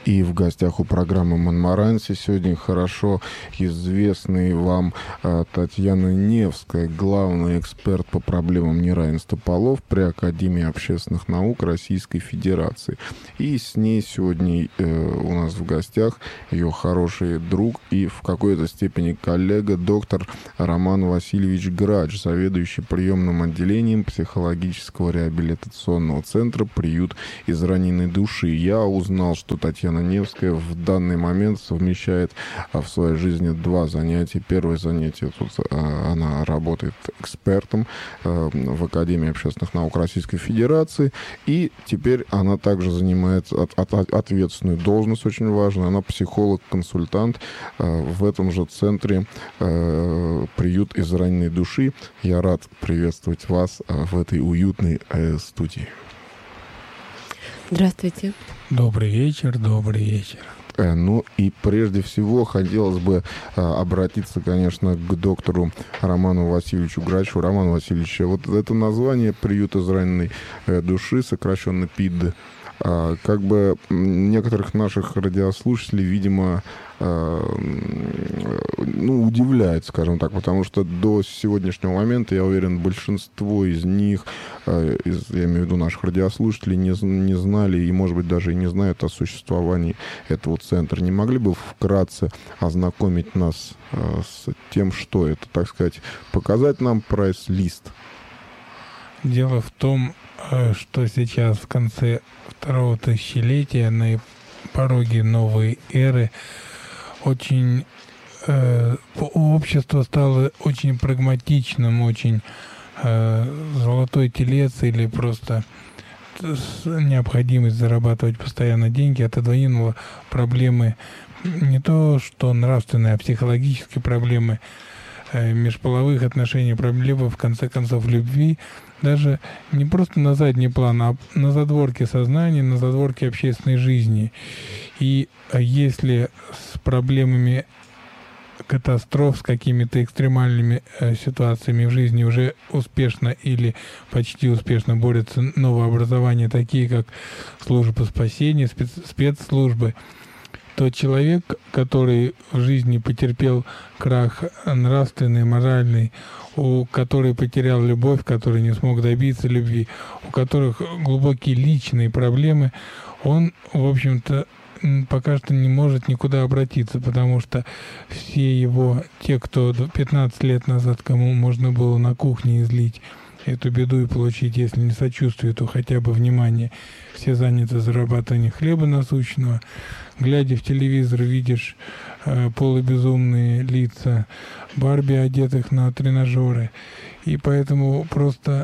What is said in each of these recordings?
И в гостях у программы «Монмаранси» сегодня хорошо известный вам Татьяна Невская, главный эксперт по проблемам неравенства полов при Академии общественных наук Российской Федерации. И с ней сегодня у нас в гостях ее хороший друг и в какой-то степени коллега, доктор Роман Васильевич Грач, заведующий приемным отделением психологического реабилитационного центра «Приют израненной души». Я узнал, что Татьяна Невская в данный момент совмещает в своей жизни два занятия. Первое занятие, тут она работает экспертом в Академии общественных наук Российской Федерации, и теперь она также занимает ответственную должность, очень важную. Она психолог-консультант в этом же центре «Приют израненной души». Я рад приветствовать вас в этой уютной студии. Здравствуйте. Добрый вечер, добрый вечер. Ну и прежде всего хотелось бы обратиться, конечно, к доктору Роману Васильевичу Грачу. Роман Васильевич, вот это название «Приют израненной души», сокращенно ПИД, как бы некоторых наших радиослушателей, видимо, удивляет, скажем так, потому что до сегодняшнего момента, я уверен, большинство из них, я имею в виду наших радиослушателей, не знали и, может быть, даже и не знают о существовании этого центра. Не могли бы вкратце ознакомить нас с тем, что это, так сказать, показать нам прайс-лист? Дело в том, что сейчас в конце второго тысячелетия, на пороге новой эры, очень общество стало очень прагматичным, очень золотой телец или просто необходимость зарабатывать постоянно деньги отодвинула проблемы не то что нравственные, а психологические проблемы межполовых отношений, проблемы, в конце концов, любви, даже не просто на задний план, а на задворке сознания, на задворке общественной жизни. И если с проблемами катастроф, с какими-то экстремальными ситуациями в жизни уже успешно или почти успешно борются новообразования, такие как служба спасения, спецслужбы, то человек, который в жизни потерпел крах нравственный, моральный, который потерял любовь, который не смог добиться любви, у которых глубокие личные проблемы, он, в общем-то, пока что не может никуда обратиться, потому что все его, те, кто 15 лет назад, кому можно было на кухне излить эту беду и получить, если не сочувствие, то хотя бы внимание, все заняты зарабатыванием хлеба насущного. Глядя в телевизор, видишь полубезумные лица Барби, одетых на тренажеры. И поэтому просто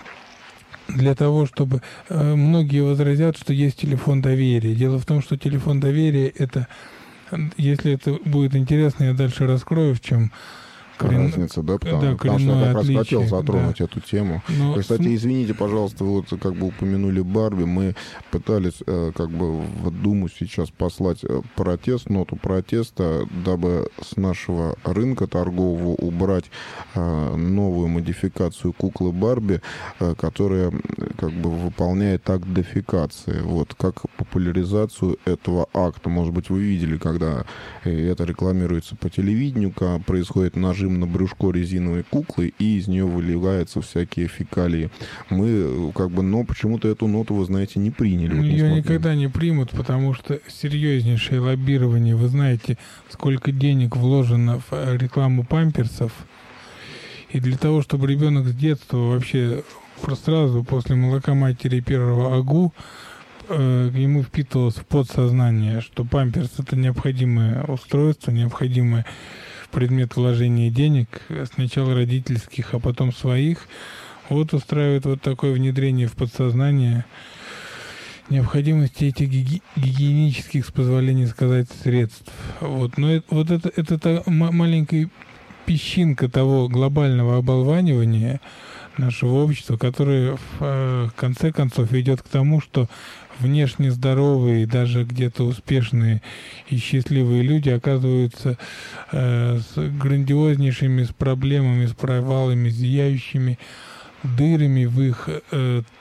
для того, чтобы... Многие возразят, что есть телефон доверия. Дело в том, что телефон доверия — это... Если это будет интересно, я дальше раскрою, в чем разница, да? Потому что я как раз хотел затронуть эту тему. Но, кстати, извините, пожалуйста, вы вот как бы упомянули Барби. Мы пытались как бы в Думу сейчас послать протест, ноту протеста, дабы с нашего рынка торгового убрать новую модификацию куклы Барби, которая как бы выполняет акт дефекации. Вот, как популяризацию этого акта. Может быть, вы видели, когда это рекламируется по телевидению, когда происходит нажим на брюшко резиновой куклы, и из нее выливаются всякие фекалии. Мы как бы, но почему-то эту ноту, вы знаете, не приняли. Ее никогда не примут, потому что серьезнейшее лоббирование. Вы знаете, сколько денег вложено в рекламу памперсов, и для того, чтобы ребенок с детства вообще сразу после молока матери первого АГУ ему впитывалось в подсознание, что памперс — это необходимое устройство, необходимое предмет вложения денег, сначала родительских, а потом своих. Вот устраивает вот такое внедрение в подсознание необходимости этих гигиенических, с позволения сказать, средств. Вот. Но это маленькая песчинка того глобального оболванивания нашего общества, которое в конце концов ведет к тому, что внешне здоровые, даже где-то успешные и счастливые люди оказываются с грандиознейшими с проблемами, с провалами, зияющими дырами в их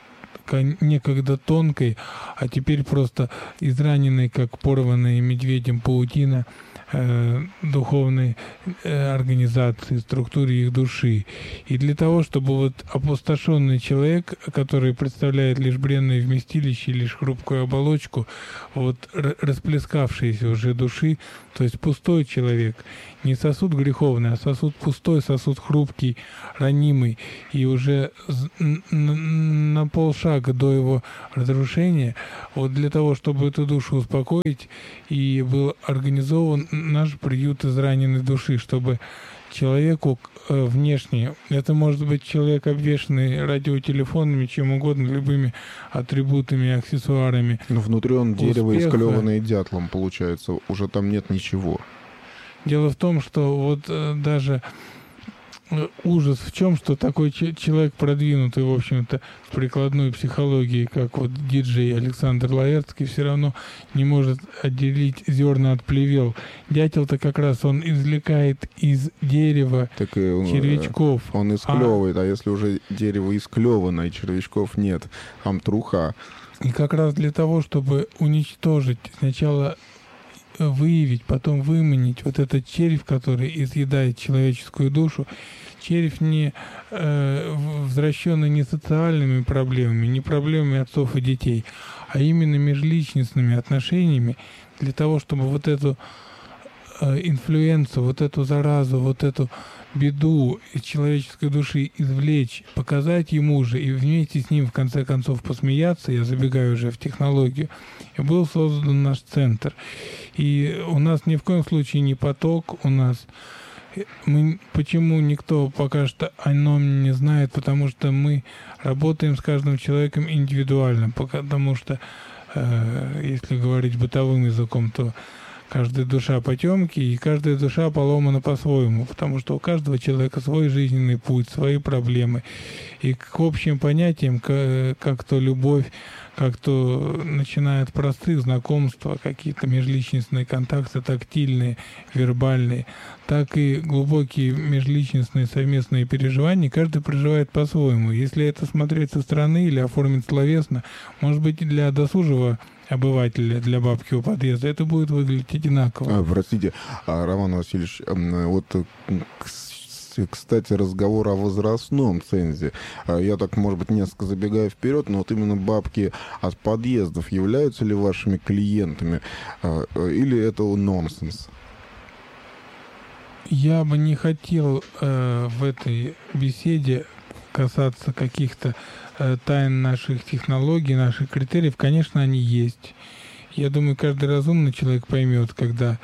некогда тонкой, а теперь просто израненной, как порванная медведем паутина духовной организации, структуре их души. И для того, чтобы вот опустошенный человек, который представляет лишь бренное вместилище, лишь хрупкую оболочку, вот расплескавшейся уже души, то есть пустой человек, не сосуд греховный, а сосуд пустой, сосуд хрупкий, ранимый, и уже на полшага до его разрушения, вот для того, чтобы эту душу успокоить, и был организован наш приют израненной души, чтобы человеку внешне, это может быть человек, обвешанный радиотелефонами, чем угодно, любыми атрибутами, аксессуарами. Но внутри он дерево, исклеванное дятлом, получается, уже там нет ничего. Дело в том, что вот даже ужас в чем, что такой человек продвинутый, в общем-то, в прикладной психологии, как вот диджей Александр Лаэртский, все равно не может отделить зерна от плевел. Дятел-то как раз он извлекает из дерева червячков. Он исклевывает, а если уже дерево исклевано, и червячков нет, там труха. И как раз для того, чтобы уничтожить сначала, выявить, потом выманить вот этот червь, который изъедает человеческую душу, червь не возвращенный не социальными проблемами, не проблемами отцов и детей, а именно межличностными отношениями, для того, чтобы вот эту инфлюенцию, вот эту заразу, вот эту беду из человеческой души извлечь, показать ему же и вместе с ним в конце концов посмеяться, я забегаю уже в технологию, и был создан наш центр. И у нас ни в коем случае не поток, у нас почему никто пока что о нем не знает, потому что мы работаем с каждым человеком индивидуально, потому что если говорить бытовым языком, то каждая душа потемки, и каждая душа поломана по-своему, потому что у каждого человека свой жизненный путь, свои проблемы. И к общим понятиям, как то любовь, как то начиная от простых знакомств, какие-то межличностные контакты, тактильные, вербальные, так и глубокие межличностные совместные переживания, каждый проживает по-своему. Если это смотреть со стороны или оформить словесно, может быть, для досужего обывателя, для бабки у подъезда, это будет выглядеть одинаково. Простите, Роман Васильевич, вот, кстати, разговор о возрастном цензе. Я так, может быть, несколько забегаю вперед, но вот именно бабки от подъездов являются ли вашими клиентами, или это нонсенс? Я бы не хотел в этой беседе касаться каких-то тайн наших технологий, наших критериев. Конечно, они есть. Я думаю, каждый разумный человек поймет, когда...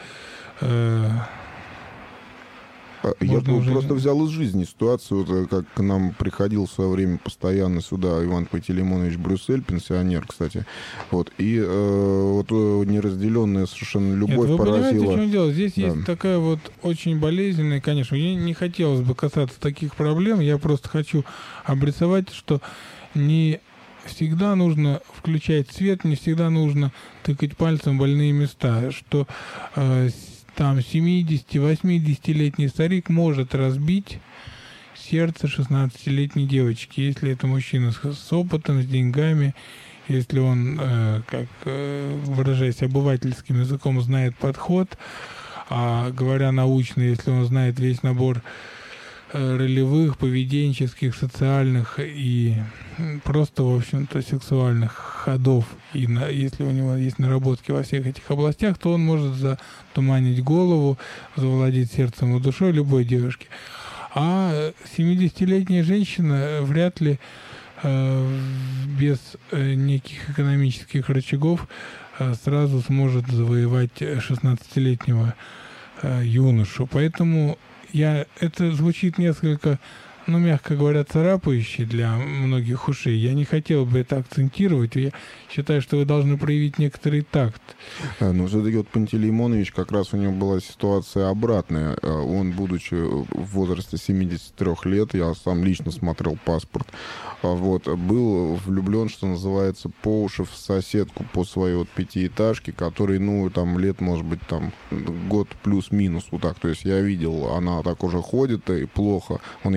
Я просто взял из жизни ситуацию, вот, как к нам приходил в свое время постоянно сюда Иван Пантелеймонович Брюссель, пенсионер, кстати, вот, и вот неразделенная совершенно любовь поразила. Вы понимаете, в чем дело? Здесь есть такая вот очень болезненная, конечно, мне не хотелось бы касаться таких проблем, я просто хочу обрисовать, что не всегда нужно включать свет, не всегда нужно тыкать пальцем в больные места, что там 70-80-летний старик может разбить сердце 16-летней девочки, если это мужчина с опытом, с деньгами, если он, как выражаясь обывательским языком, знает подход, а говоря научно, если он знает весь набор ролевых, поведенческих, социальных и просто, в общем-то, сексуальных ходов. И если у него есть наработки во всех этих областях, то он может затуманить голову, завладеть сердцем и душой любой девушки. А 70-летняя женщина вряд ли без неких экономических рычагов сразу сможет завоевать 16-летнего юношу. Поэтому это звучит несколько, мягко говоря, царапающе для многих ушей. Я не хотел бы это акцентировать. Я считаю, что вы должны проявить некоторый такт. Но все-таки вот Пантелеймонович, как раз у него была ситуация обратная. Он, будучи в возрасте 73 лет, я сам лично смотрел паспорт, вот, был влюблен, что называется, по уши в соседку по своей вот пятиэтажке, которой, там лет, может быть, там год плюс-минус, вот так. То есть я видел, она так уже ходит и плохо. Он ей батон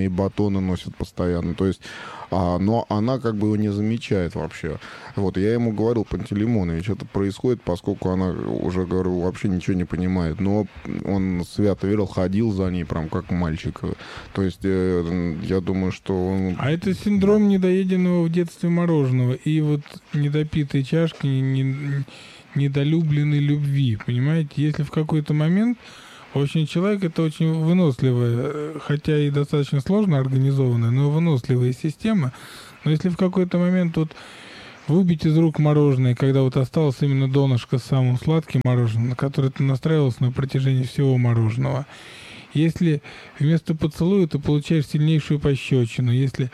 батоны носит постоянно. То есть, но она как бы его не замечает вообще. Вот, я ему говорил, Пантелеймонович, это происходит, поскольку она, уже говорю, вообще ничего не понимает. Но он свято верил, ходил за ней прям как мальчик. То есть, я думаю, что он... А это синдром недоеденного в детстве мороженого и вот недопитой чашки, недолюбленной любви, понимаете? Если в какой-то момент, в общем, человек это очень выносливая, хотя и достаточно сложно организованная, но выносливая система. Но если в какой-то момент вот выбить из рук мороженое, когда вот осталось именно донышко с самым сладким мороженым, на которое ты настраивался на протяжении всего мороженого, если вместо поцелуя ты получаешь сильнейшую пощечину, если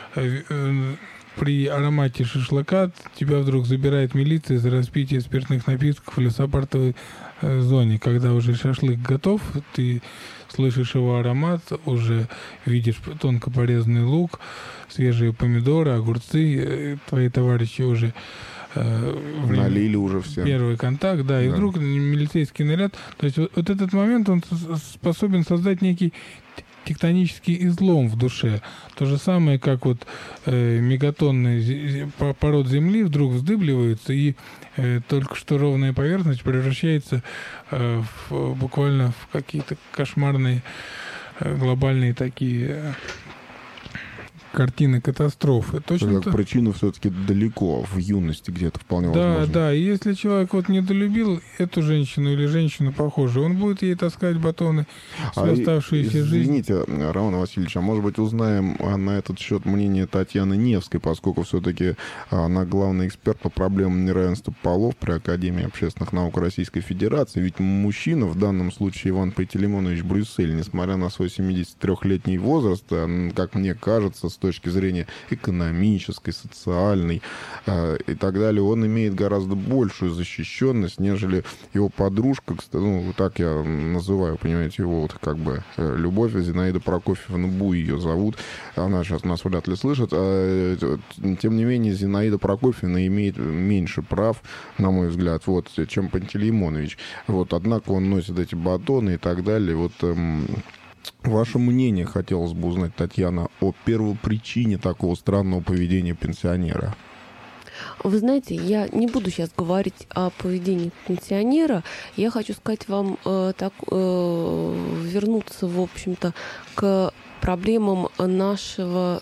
при аромате шашлыка тебя вдруг забирает милиция за распитие спиртных напитков в лесопарковой зоне, когда уже шашлык готов, ты слышишь его аромат, уже видишь тонко порезанный лук, свежие помидоры, огурцы, твои товарищи уже налили уже все. Первый контакт, да, и вдруг милицейский наряд. То есть вот этот момент, он способен создать некий тектонический излом в душе. То же самое, как вот мегатонны пород Земли вдруг вздыбливаются, и только что ровная поверхность превращается буквально в какие-то кошмарные глобальные такие картины катастрофы. Точно так, причина все-таки далеко, в юности где-то вполне возможно. Да, и если человек вот недолюбил эту женщину или женщину похожую, он будет ей таскать батоны всю оставшуюся жизнь. Извините, Роман Васильевич, а может быть узнаем на этот счет мнение Татьяны Невской, поскольку все-таки она главный эксперт по проблемам неравенства полов при Академии общественных наук Российской Федерации. Ведь мужчина, в данном случае Иван Пантелеймонович Брюссель, несмотря на свой 73-летний возраст, как мне кажется, с точки зрения экономической, социальной и так далее, он имеет гораздо большую защищенность, нежели его подружка, ну, так я называю, понимаете, его вот как бы Любовь, Зинаида Прокофьевна Буй ее зовут, она сейчас нас вряд ли слышит, тем не менее Зинаида Прокофьевна имеет меньше прав, на мой взгляд, вот, чем Пантелеймонович. Вот, однако он носит эти батоны и так далее, вот... Ваше мнение хотелось бы узнать, Татьяна, о первопричине такого странного поведения пенсионера. Вы знаете, я не буду сейчас говорить о поведении пенсионера. Я хочу сказать вам, вернуться, в общем-то, к проблемам нашего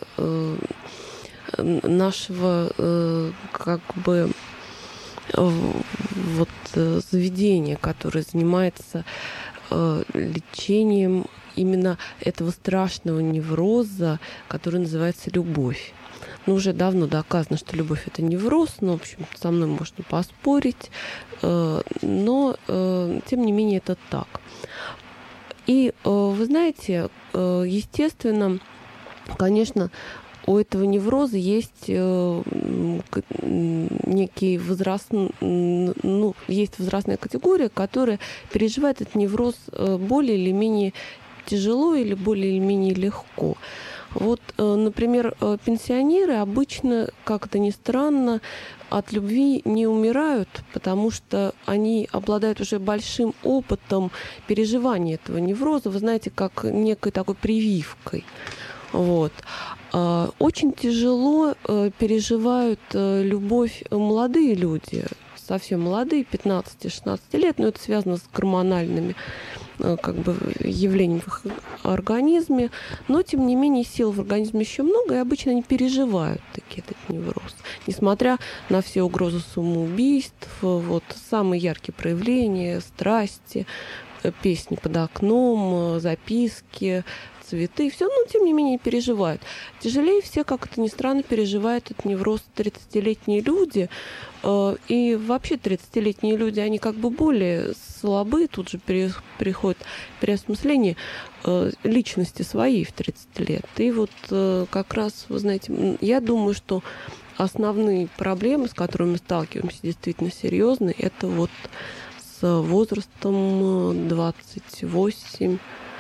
как бы вот заведения, которое занимается лечением именно этого страшного невроза, который называется любовь. Ну, уже давно доказано, что любовь — это невроз, но, в общем, со мной можно поспорить, но, тем не менее, это так. И, вы знаете, естественно, конечно, у этого невроза есть некий есть возрастная категория, которая переживает этот невроз более или менее тяжело или более или менее легко. Вот, например, пенсионеры обычно, как это ни странно, от любви не умирают, потому что они обладают уже большим опытом переживания этого невроза, вы знаете, как некой такой прививкой. Вот. Очень тяжело переживают любовь молодые люди, совсем молодые, 15-16 лет, но это связано с гормональными как бы явлениями в их организме, но тем не менее сил в организме еще много, и обычно они переживают таки этот невроз. Несмотря на все угрозы самоубийств, вот самые яркие проявления, страсти, песни под окном, записки, цветы, все, но тем не менее переживают. Тяжелее всех, как это ни странно, переживают этот невроз 30-летние люди. И вообще 30-летние люди, они как бы более слабы, тут же приходит переосмысление личности своей в 30 лет. И вот как раз, вы знаете, я думаю, что основные проблемы, с которыми мы сталкиваемся, действительно серьезные, это вот с возрастом 28-30,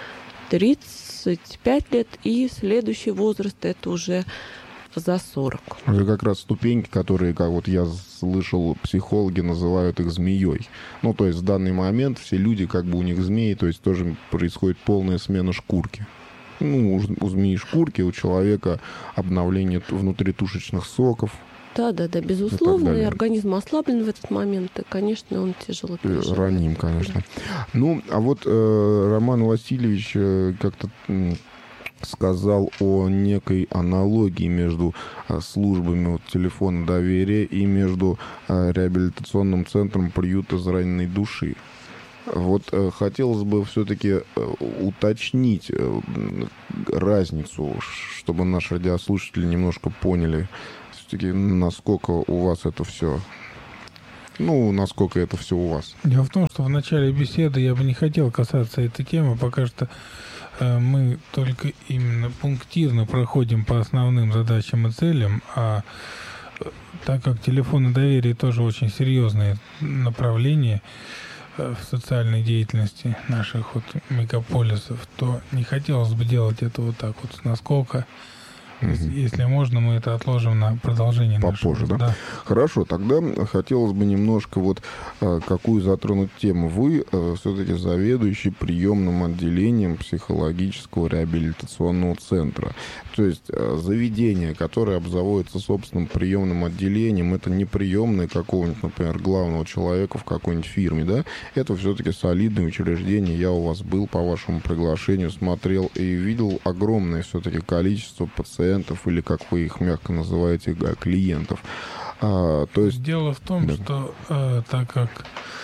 35 лет, и следующий возраст — это уже за 40. Это как раз ступеньки, которые, как вот я слышал, психологи называют их змеей. Ну, то есть в данный момент все люди, как бы у них змеи, то есть тоже происходит полная смена шкурки. у змеи шкурки, у человека обновление внутритушечных соков. Да, безусловно, и организм ослаблен в этот момент, и, конечно, он тяжело переживает. Раним, конечно. А вот Роман Васильевич как-то сказал о некой аналогии между службами телефона доверия и между реабилитационным центром приюта израненной души. Вот хотелось бы все-таки уточнить разницу, чтобы наши радиослушатели немножко поняли, все-таки, насколько у вас это все, насколько это все у вас. Дело в том, что в начале беседы я бы не хотел касаться этой темы, пока что мы только именно пунктирно проходим по основным задачам и целям, а так как телефоны доверия тоже очень серьезное направление в социальной деятельности наших мегаполисов, то не хотелось бы делать это вот так вот с наскока. Если можно, мы это отложим на продолжение. Попозже, да? Хорошо, тогда хотелось бы немножко какую затронуть тему. Вы все-таки заведующий приемным отделением психологического реабилитационного центра. То есть заведение, которое обзаводится собственным приемным отделением, это не приемное какого-нибудь, например, главного человека в какой-нибудь фирме, да? Это все-таки солидное учреждение. Я у вас был по вашему приглашению, смотрел и видел огромное все-таки количество пациентов, или, как вы их мягко называете, клиентов. То есть... Дело в том, что так как,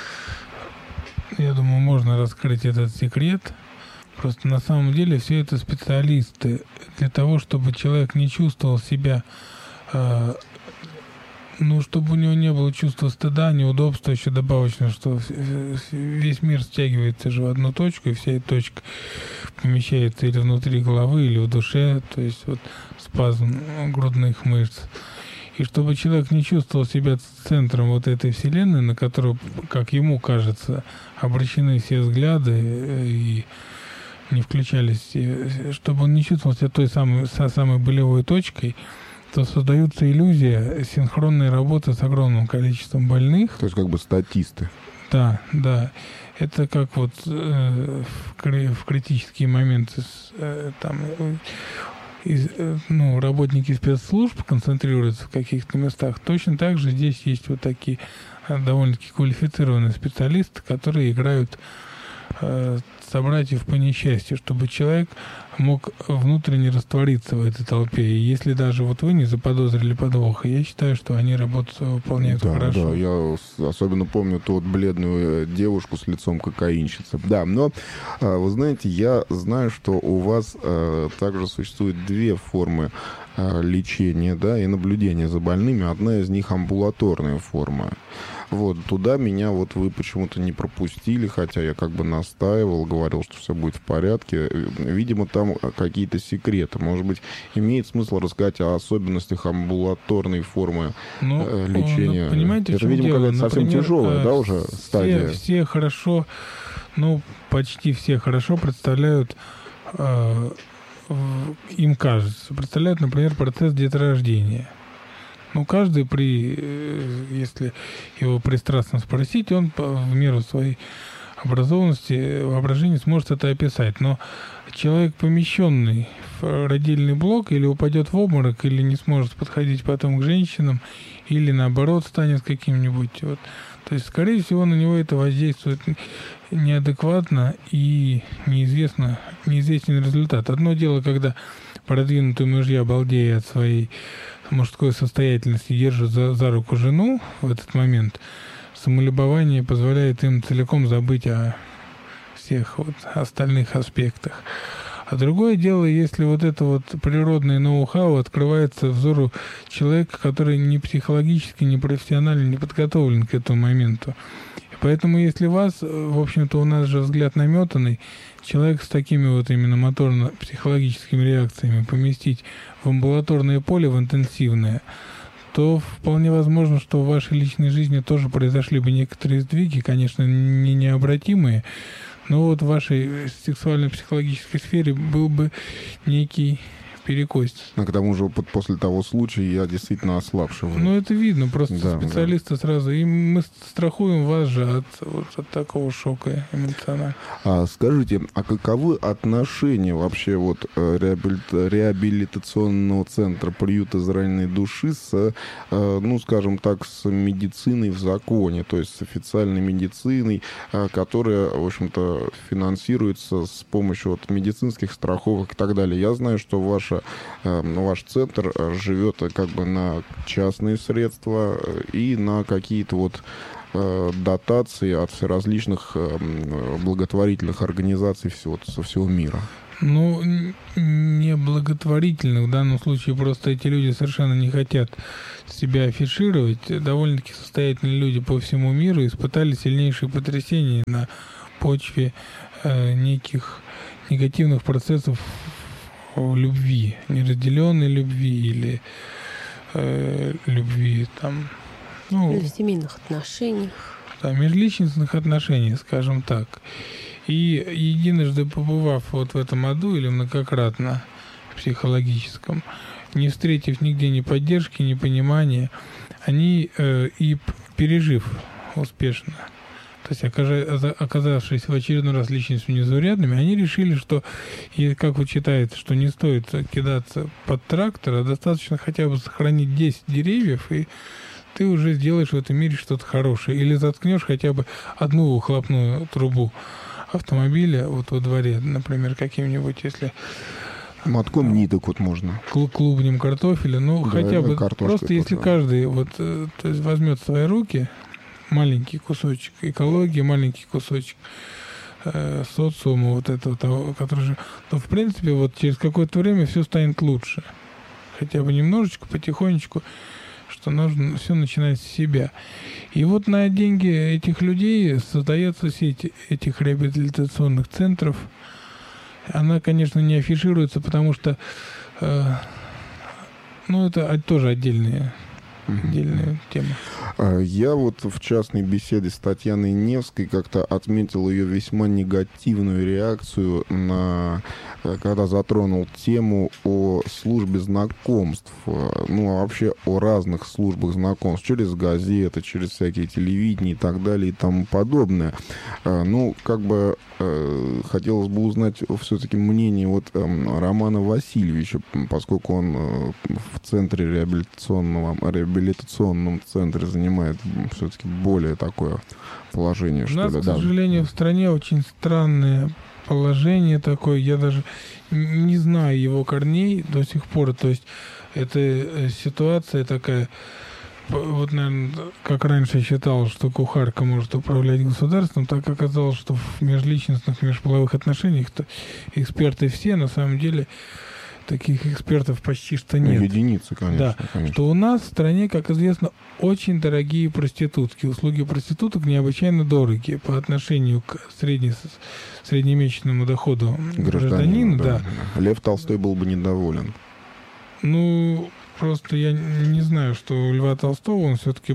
я думаю, можно раскрыть этот секрет, просто на самом деле все это специалисты для того, чтобы человек не чувствовал себя, чтобы у него не было чувства стыда, неудобства, еще добавочно, что весь мир стягивается же в одну точку, и вся эта точка помещается или внутри головы, или в душе, то есть спазм грудных мышц. И чтобы человек не чувствовал себя центром этой вселенной, на которую, как ему кажется, обращены все взгляды и не включались, чтобы он не чувствовал себя той самой болевой точкой, то создается иллюзия синхронной работы с огромным количеством больных. То есть как бы статисты. Да. Это как в критические моменты работники спецслужб концентрируются в каких-то местах. Точно так же здесь есть такие довольно-таки квалифицированные специалисты, которые играют собратьев по несчастью, чтобы человек мог внутренне раствориться в этой толпе. И если даже вы не заподозрили подвоха, я считаю, что они работу свою выполняют хорошо. Да, я особенно помню ту бледную девушку с лицом кокаинщицы. Да, но вы знаете, я знаю, что у вас также существует две формы лечения, да, и наблюдения за больными. Одна из них амбулаторная форма. Туда меня вы почему-то не пропустили, хотя я как бы настаивал, говорил, что все будет в порядке. Видимо, там какие-то секреты. Может быть, имеет смысл рассказать о особенностях амбулаторной формы лечения? Понимаете, это, видимо, какая-то совсем тяжелая, да, уже стадия? Все хорошо, почти все хорошо представляют, им кажется, представляют, например, процесс деторождения. Каждый, если его пристрастно спросить, он в меру своей образованности, воображения сможет это описать. Но человек, помещенный в родильный блок, или упадет в обморок, или не сможет подходить потом к женщинам, или наоборот станет каким-нибудь. То есть, скорее всего, на него это воздействует неадекватно и неизвестен результат. Одно дело, когда продвинутый мужья, балдея от своей мужской состоятельности, держат за руку жену в этот момент. Самолюбование позволяет им целиком забыть о всех остальных аспектах. А другое дело, если это природное ноу-хау открывается взору человека, который ни психологически, ни профессионально не подготовлен к этому моменту. И поэтому, если вас, в общем-то, у нас же взгляд наметанный, человек с такими именно моторно-психологическими реакциями поместить в амбулаторное поле, в интенсивное, то вполне возможно, что в вашей личной жизни тоже произошли бы некоторые сдвиги, конечно, не необратимые, но в вашей сексуально-психологической сфере был бы некий перекосится. А к тому же после того случая я действительно ослабший. Ну, это видно, просто да, специалисты сразу. И мы страхуем вас же от такого шока эмоционального. Скажите, а каковы отношения вообще реабилитационного центра приюта израненной души с, ну, скажем так, с медициной в законе, то есть с официальной медициной, которая, в общем-то, финансируется с помощью медицинских страховок и так далее? Я знаю, что ваш центр живет как бы на частные средства и на какие-то дотации от различных благотворительных организаций со всего мира. Ну, не благотворительных. В данном случае просто эти люди совершенно не хотят себя афишировать. Довольно-таки состоятельные люди по всему миру испытали сильнейшие потрясения на почве неких негативных процессов любви, неразделенной любви или любви там, или в семейных отношениях. Да, межличностных отношениях, скажем так. И единожды побывав в этом аду или многократно в психологическом, не встретив нигде ни поддержки, ни понимания, они и пережив успешно, то есть оказавшись в очередной раз личностью незаурядными, они решили, что, и как вы читаете, что не стоит кидаться под трактор, а достаточно хотя бы сохранить 10 деревьев, и ты уже сделаешь в этом мире что-то хорошее. Или заткнешь хотя бы одну выхлопную трубу автомобиля во дворе, например, каким-нибудь, если... Мотком ниток можно. Клубнем картофеля, хотя бы просто если каждый то есть возьмет в свои руки маленький кусочек экологии, маленький кусочек социума этого, который же, то в принципе через какое-то время все станет лучше. Хотя бы немножечко, потихонечку, что нужно все начинать с себя. И на деньги этих людей создается сеть этих реабилитационных центров. Она, конечно, не афишируется, потому что это тоже отдельная тема. Я в частной беседе с Татьяной Невской как-то отметил ее весьма негативную реакцию когда затронул тему о службе знакомств, вообще о разных службах знакомств, через газеты, через всякие телевидения и так далее и тому подобное. Хотелось бы узнать все-таки мнение Романа Васильевича, поскольку он в центре реабилитационном центре занимает все-таки более такое положение. У нас, к сожалению, в стране очень странное положение такое, я даже не знаю его корней до сих пор, то есть это ситуация такая, наверное, как раньше я считал, что кухарка может управлять государством, так оказалось, что в межличностных, межполовых отношениях эксперты все, на самом деле таких экспертов почти что нет. Единицы, конечно. Да, конечно. Что у нас в стране, как известно, очень дорогие проститутки. Услуги проституток необычайно дорогие по отношению к среднемесячному доходу гражданина. Да. Лев Толстой был бы недоволен. Просто я не знаю, что у Льва Толстого он все-таки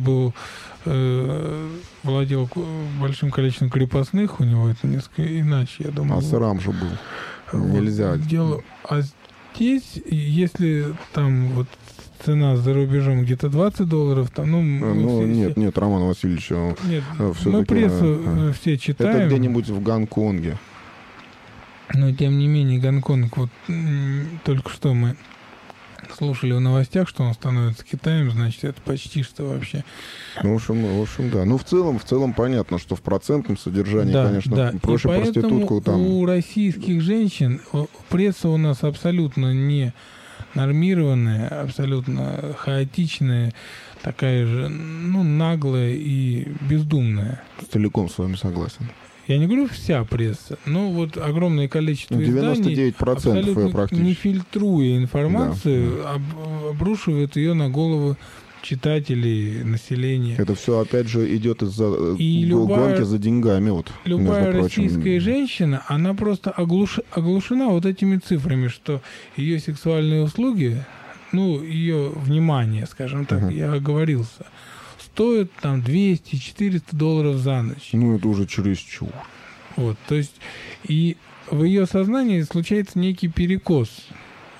владел большим количеством крепостных, у него это несколько иначе, я думаю. А срам же был. Нельзя. Здесь, если там цена за рубежом где-то $20, нет, Роман Васильевич, нет, мы прессу все читаем. Это где-нибудь в Гонконге. Но, тем не менее, Гонконг, только что мы слушали в новостях, что он становится Китаем, значит, это почти что вообще. В общем, да. В целом понятно, что в процентном содержании, конечно, проще проститутку там. У российских женщин пресса у нас абсолютно не нормированная, абсолютно хаотичная, такая же, наглая и бездумная. Целиком с вами согласен. Я не говорю вся пресса, но огромное количество 99% абсолютно практически, не фильтруя информацию, обрушивает ее на голову читателей, населения. Это все, опять же, идет из-за гонки за деньгами. Любая российская женщина, она просто оглушена этими цифрами, что ее сексуальные услуги, ее внимание, скажем так, я оговорился, стоит там $200-400 за ночь. Это уже чересчур. То есть, и в ее сознании случается некий перекос.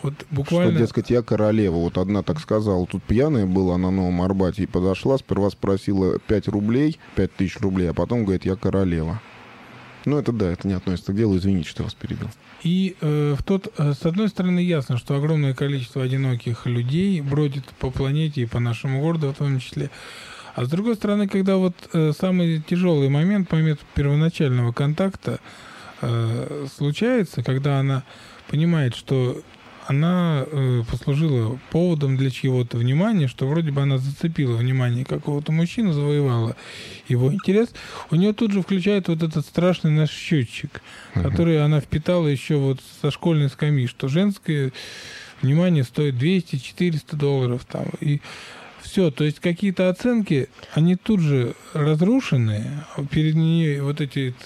Вот буквально... Что, дескать, я королева. Вот одна так сказала. Тут пьяная была на Новом Арбате и подошла, сперва спросила 5 тысяч рублей, а потом говорит, я королева. Ну, это да, это не относится к делу. Извините, что вас перебил. И с одной стороны, ясно, что огромное количество одиноких людей бродит по планете и по нашему городу в том числе. А с другой стороны, когда вот самый тяжелый момент первоначального контакта случается, когда она понимает, что она послужила поводом для чьего-то внимания, что вроде бы она зацепила внимание какого-то мужчины, завоевала его интерес, у нее тут же включает вот этот страшный наш счетчик, который она впитала еще вот со школьной скамьи, что женское внимание стоит $200-400 там, и все, то есть какие-то оценки, они тут же разрушены, перед ней вот эти